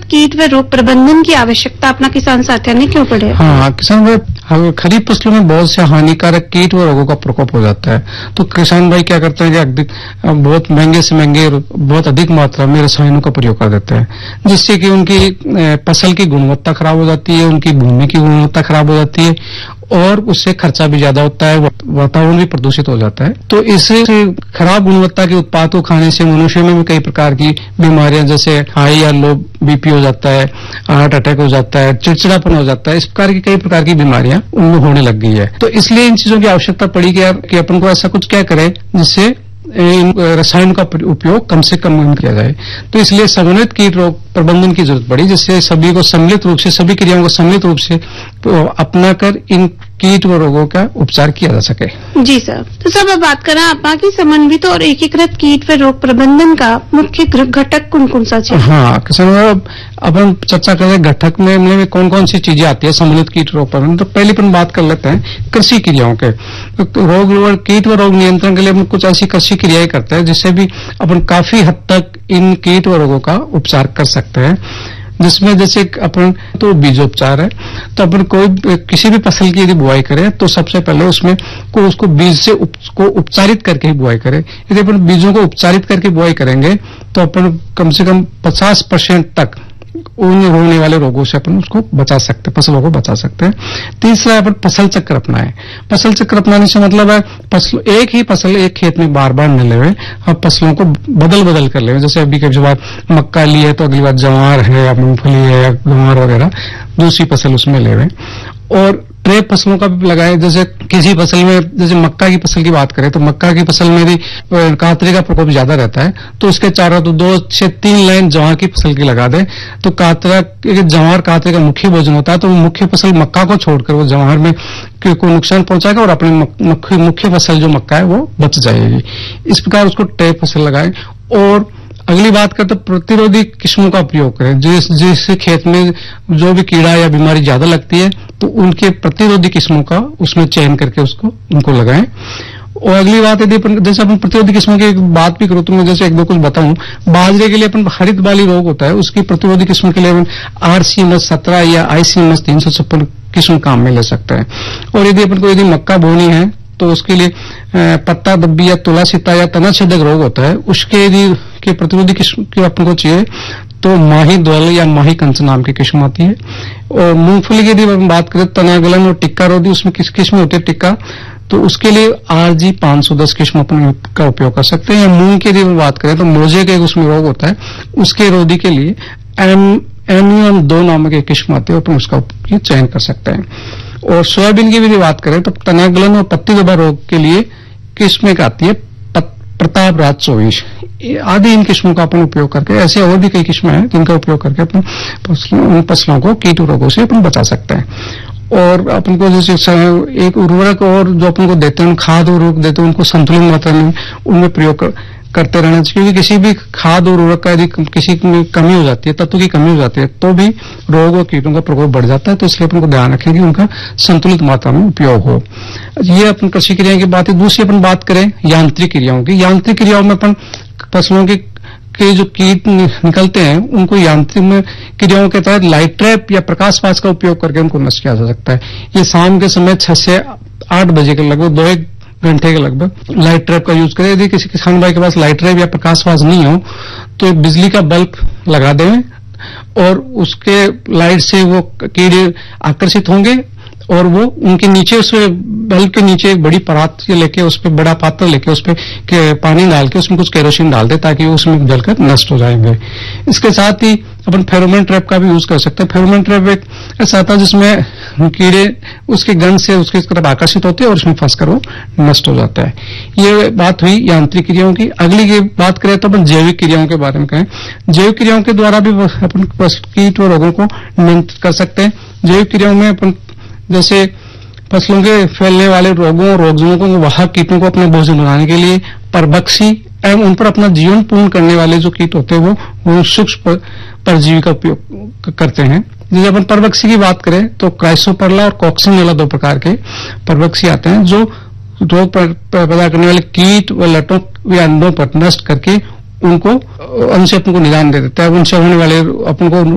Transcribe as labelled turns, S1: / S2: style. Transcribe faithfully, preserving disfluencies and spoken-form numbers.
S1: कीट व रोग प्रबंधन की आवश्यकता अपना किसान साथियों ने क्यों पड़े?
S2: हाँ, किसान भाई खरीफ फसलों में बहुत से हानिकारक कीट व रोगों का प्रकोप हो जाता है, तो किसान भाई क्या करते हैं कि अधिक बहुत महंगे से महंगे बहुत अधिक मात्रा में रसायनों का प्रयोग कर देते हैं, जिससे कि उनकी फसल की गुणवत्ता खराब हो जाती है, उनकी भूमि की गुणवत्ता खराब हो जाती है और उससे खर्चा भी ज्यादा होता है, वातावरण भी प्रदूषित हो जाता है। तो इससे खराब गुणवत्ता के उत्पाद को खाने से मनुष्य में भी कई प्रकार की बीमारियां जैसे हाई या लो बीपी हो जाता है, हार्ट अटैक हो जाता है, चिड़चिड़ापन हो जाता है, इस प्रकार की कई प्रकार की बीमारियां उनमें होने लग गई है। तो इसलिए इन चीजों की आवश्यकता पड़ी कि यार कि अपन को ऐसा कुछ क्या करें जिससे रसायन का उपयोग कम से कम किया जाए। तो इसलिए समन्वित कीट रोग प्रबंधन की जरूरत पड़ी, जिससे सभी को सम्मिलित रूप से सभी क्रियाओं को सम्मिलित रूप से तो अपनाकर इन कीट व रोगों का उपचार किया जा सके।
S1: जी सर। तो सब अब बात करें आपा की समन्वित और एकीकृत कीट व रोग प्रबंधन का मुख्य घटक कौन कौन सा है?
S2: हाँ किसान, अब हम चर्चा कर रहे हैं घटक में, में कौन कौन सी चीजें आती है सम्मिलित कीट रोग प्रबंधन। तो पहले अपन बात कर लेते हैं कृषि क्रियाओं के। तो रोग व कीट व रोग नियंत्रण के लिए हम कुछ ऐसी कृषि क्रियाएं करते हैं जिससे भी अपन काफी हद तक इन कीट व रोगों का उपचार कर सकते हैं, जिसमें जैसे अपन तो बीजोपचार है। तो अपन कोई किसी भी फसल की यदि बुआई करें तो सबसे पहले उसमें को उसको बीज से उप, को उपचारित करके ही बुआई करें। यदि अपन बीजों को उपचारित करके बुआई करेंगे तो अपन कम से कम पचास परसेंट तक उन होने वाले रोगों से अपन उसको बचा सकते हैं, फसलों को बचा सकते हैं। तीसरा अपन फसल चक्र अपनाएं। फसल चक्र अपनाने से मतलब है फसल एक ही फसल एक खेत में बार बार न लेवे, अब फसलों को बदल बदल कर लेवे। जैसे अभी कभी बार मक्का ली है तो अगली बार ज्वार है या मूंगफली है या गंवार वगैरह दूसरी फसल उसमें लेवे। और ट्रेप फसलों का भी लगाएं। जैसे किसी फसल में जैसे मक्का की फसल की बात करें तो मक्का की फसल में भी कातरे का प्रकोप ज्यादा रहता है, तो उसके चारों तो दो से तीन लाइन जवार की फसल की लगा दे। तो कातरा जवार कातरे का मुख्य भोजन होता है, तो मुख्य फसल मक्का को छोड़कर वो जवार में को नुकसान पहुंचाएगा और अपने मुख्य मुख्य फसल जो मक्का है वो बच जाएगी। इस प्रकार उसको ट्रेप फसल लगाएं। और अगली बात करते तो प्रतिरोधी किस्मों का प्रयोग करें। जिस जिस खेत में जो भी कीड़ा या बीमारी ज्यादा लगती है तो उनके प्रतिरोधी किस्मों का उसमें चयन करके उसको उनको लगाएं। और अगली बात यदि अपन जैसे अपन प्रतिरोधी किस्मों की बात भी करूं तो मैं जैसे एक दो कुछ बताऊं। बाजरे के लिए अपन हरित बाली रोग होता है, उसकी प्रतिरोधी किस्मों के लिए अपन आर सी एम एस सत्रह या आई सी एम एस तीन सौ छप्पन किस्म काम में ले सकते हैं। और यदि अपन को यदि मक्का बोनी है तो उसके लिए पत्ता दब्बी या तुलासिता या तना छेदक रोग होता है, उसके यदि के प्रतिरोधी किस्म की अपन को चाहिए तो माही द्वल या माही कंच नाम की किस्म आती है। और मूंगफली की यदि हम बात करें तनागलन और टिक्का रोधी, उसमें किस किस्म होती है टिक्का, तो उसके लिए आर जी पांच सौ दस किस्म अपन का उपयोग कर सकते हैं। या मूंग की यदि हम बात करें तो मोजे का एक उसमें रोग होता है, उसके रोधी के लिए एम एम दो नामक एक किस्म आती है, अपन उसका चयन कर सकते हैं। और सोयाबीन की भी बात करें तो तनागलन और पत्ती धब्बा रोग के लिए किस्म एक आती है प्रताप राज चौबीस आदि। इन किस्मों का अपन उपयोग करके ऐसे और भी कई किस्में हैं जिनका उपयोग करके अपन उन फसलों को कीट रोगों से अपन बचा सकते हैं। और अपन को जैसे एक उर्वरक और जो अपन को देते हैं खाद और उर्वरक देते हैं उनको संतुलित मात्रा में उनमें प्रयोग कर, करते रहना चाहिए, क्योंकि किसी भी खाद और उर्वरक का यदि किसी में कमी हो जाती है, तत्व की कमी हो जाती है तो भी रोग और कीटों का प्रकोप बढ़ जाता है। तो इसलिए अपन को ध्यान रखें कि उनका संतुलित मात्रा में उपयोग हो। ये अपन कृषि क्रियाओं की बात है। दूसरी अपन बात करें यांत्रिक क्रियाओं की। यांत्रिक क्रियाओं में अपन फसलों के के जो कीट निकलते हैं उनको यांत्रिक में क्रियाओं के तहत लाइट ट्रैप या प्रकाश फास का उपयोग करके उनको नष्ट किया जा सकता है। ये शाम के समय छह से आठ बजे के लगभग दो एक घंटे के लगभग लाइट ट्रैप का यूज करें। यदि किसी किसान भाई के पास लाइट ट्रैप या प्रकाश फास नहीं हो तो बिजली का बल्ब लगा दें और उसके लाइट से वो कीड़े आकर्षित होंगे और वो उनके नीचे उस बल्ब के नीचे एक बड़ी परात लेके उस पर बड़ा पात्र लेके उस पर पानी डाल के उसमें कुछ केरोसिन डाल दे ताकि वो उसमें जलकर नष्ट हो जाएंगे। इसके साथ ही अपन फेरोमोन ट्रैप का भी यूज कर सकते हैं। फेरोमोन ट्रैप एक ऐसा आता है जिसमें कीड़े उसके गंध से उसकी तरफ आकर्षित होते हैं और उसमें फंसकर वो नष्ट हो जाता है। ये बात हुई यांत्रिक क्रियाओं की। अगली की बात करें तो अपन जैविक क्रियाओं के बारे में कहें। जैविक क्रियाओं के द्वारा भी अपन कीट और रोगों को नियंत्रित कर सकते हैं। जैविक क्रियाओं में अपन जैसे फसलों के फैलने वाले रोगों और रोगजनकों को वाहक कीटों को अपने भोजन बनाने के लिए परभक्षी एवं उन पर अपना जीवन पूर्ण करने वाले जो कीट होते हैं वो, वो सूक्ष्म परजीवी का उपयोग करते हैं। जैसे अपन परभक्षी की बात करें तो क्राइसोपरला और कॉक्सिनेला दो प्रकार के परभक्षी आते हैं जो रोग पैदा करने वाले कीट व लटों या अंडों पर नष्ट करके उनको उनसे अपन को निदान दे देता है। उनसे होने वाले अपन को